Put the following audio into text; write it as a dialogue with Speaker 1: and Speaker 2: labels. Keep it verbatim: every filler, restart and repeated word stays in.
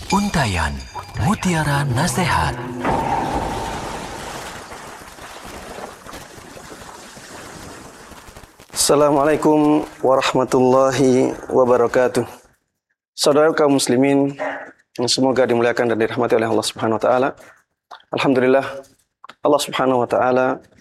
Speaker 1: Untayan Mutiara Nasihat.
Speaker 2: Assalamualaikum warahmatullahi wabarakatuh. Saudara kaum muslimin yang semoga dimuliakan dan dirahmati oleh Allah Subhanahu wa taala. Alhamdulillah, Allah Subhanahu wa taala